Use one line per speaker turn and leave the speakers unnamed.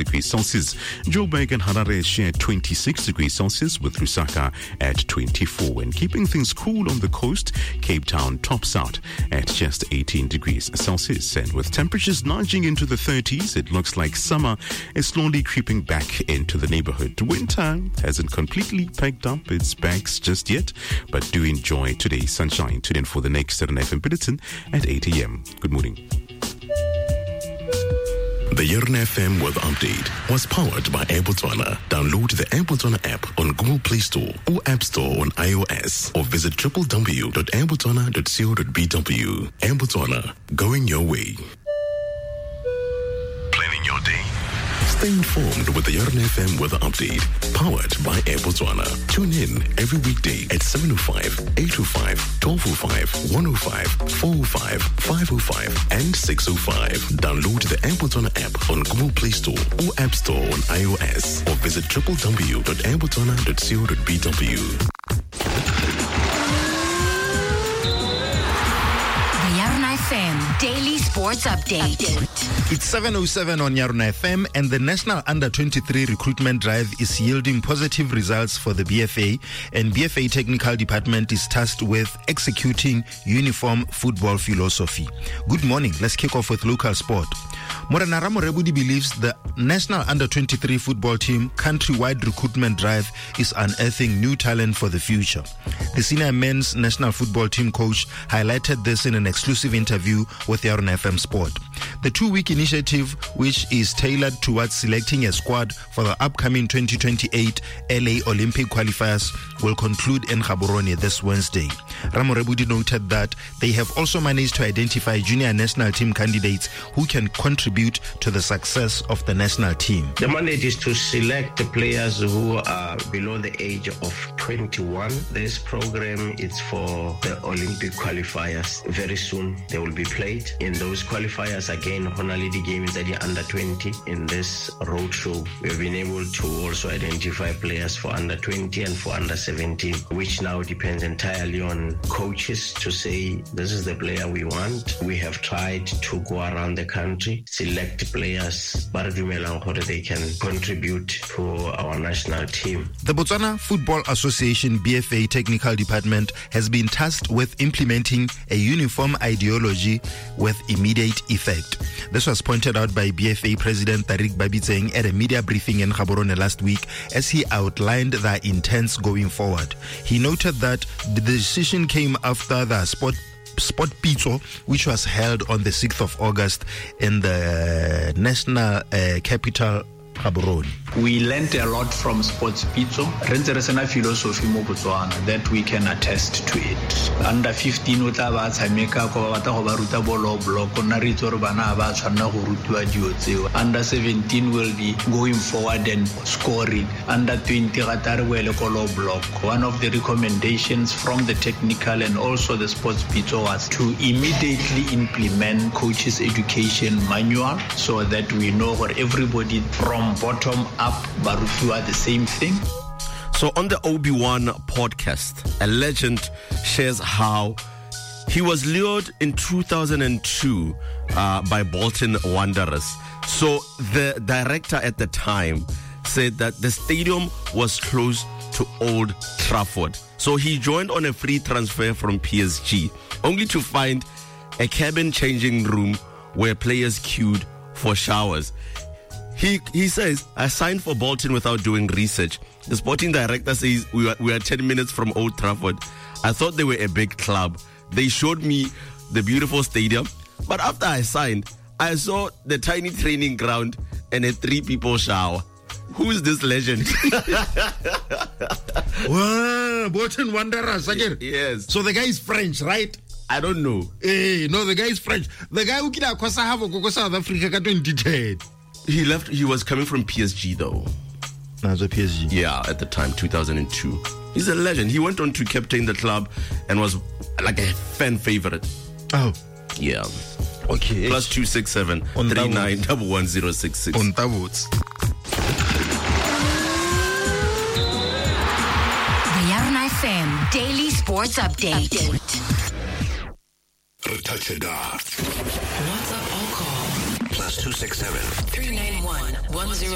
degrees Celsius. Joburg and Harare share 26 degrees Celsius, with Lusaka at 24. And keeping things cool on the coast, Cape Town tops out at just 18 degrees Celsius. And with temperatures nudging into the 30s, it looks like summer is slowly creeping back into the neighborhood. Winter hasn't completely packed up its bags just yet, but do enjoy today's sunshine. Tune in for the next 7 FM Bulletin at 8 a.m. Good morning.
The Yarna FM weather update was powered by Air Botswana. Download the Air Botswana app on Google Play Store or App Store on iOS, or visit www.airbotswana.co.bw. Air Botswana, going your way. Planning your day. Stay informed with the Yarna FM weather update, powered by Air Botswana. Tune in every weekday at 7:05, 8:05, 12:05, 1:05, 4:05, 5:05, and 6:05. Download the Air Botswana app on Google Play Store or App Store on iOS, or visit www.airbotswana.co.bw.
FM Daily Sports Update.
It's 7:07 on Yarna FM, and the National Under-23 recruitment drive is yielding positive results for the BFA, and BFA Technical Department is tasked with executing uniform football philosophy. Good morning. Let's kick off with local sport. Morena Ramorebudi believes the National Under-23 football team countrywide recruitment drive is unearthing new talent for the future. The senior men's national football team coach highlighted this in an exclusive interview with Yarna FM Sport. The 2-week initiative, which is tailored towards selecting a squad for the upcoming 2028 LA Olympic qualifiers, will conclude in Gaborone this Wednesday. Ramorebudi noted that they have also managed to identify junior national team candidates who can contribute to the success of the national team.
The mandate is to select the players who are below the age of 21. This program is for the Olympic qualifiers. Very soon they will be played. In those qualifiers, again, Honolulu games at the under 20. In this roadshow, we have been able to also identify players for under 20 and for under 17, which now depends entirely on coaches to say, this is the player we want. We have tried to go around the country, select players, but they can contribute to our national team.
The Botswana Football Association BFA Technical Department has been tasked with implementing a uniform ideology with immediate effect. This was pointed out by BFA President Tariq Babitseng at a media briefing in Gaborone last week as he outlined their intents going forward. He noted that the decision came after the Sport Pitso, which was held on the 6th of August in the national capital, Gaborone.
We learned a lot from Sports Pitso. There's a philosophy mo Botswana that we can attest to it. Under 15 o tla ba tshameka go ba go ba ruta bolo block na re tsore bana ba tshwana go rutwa dio tseo. Under 17 will be going forward and scoring. Under 20 ga tare wele go lo block. One of the recommendations from the technical and also the Sports Pitso was to immediately implement coaches education manual so that we know for everybody from bottom up, Barufiwa the same thing.
So on the Obi-Wan podcast, a legend shares how he was lured in 2002 by Bolton Wanderers. So the director at the time said that the stadium was close to Old Trafford. So he joined on a free transfer from PSG, only to find a cabin changing room where players queued for showers. He says, I signed for Bolton without doing research. The sporting director says we are 10 minutes from Old Trafford. I thought they were a big club. They showed me the beautiful stadium. But after I signed, I saw the tiny training ground and a 3-people shower. Who's this legend?
Wow, Bolton Wanderers again.
Yes.
So the guy is French, right?
I don't know.
Hey, no, the guy is French. The guy who killed South Africa 2010.
He left. He was coming from PSG though.
So PSG.
Yeah, at the time, 2002. He's a legend. He went on to captain the club and was like a fan favorite.
Oh.
Yeah.
Okay.
Plus 267 39111066.
On Tavots.
The Yarna FM Daily Sports Update.
WhatsApp or call. Plus 267
391 10